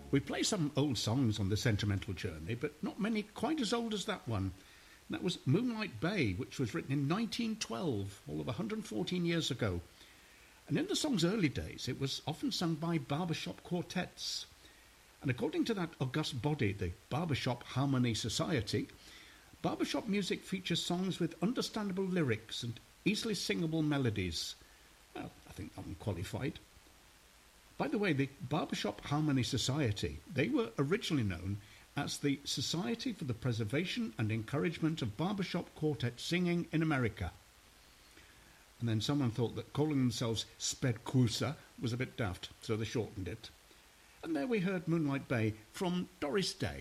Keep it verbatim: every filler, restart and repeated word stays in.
We play some old songs on the Sentimental Journey, but not many quite as old as that one. And that was Moonlight Bay, which was written in nineteen twelve, all of one hundred fourteen years ago. And in the song's early days, it was often sung by barbershop quartets. And according to that august body, the Barbershop Harmony Society, barbershop music features songs with understandable lyrics and easily singable melodies. Well, I think I'm qualified. By the way, the Barbershop Harmony Society, they were originally known as the Society for the Preservation and Encouragement of Barbershop Quartet Singing in America. And then someone thought that calling themselves Spedcusa was a bit daft, so they shortened it. And there we heard Moonlight Bay from Doris Day.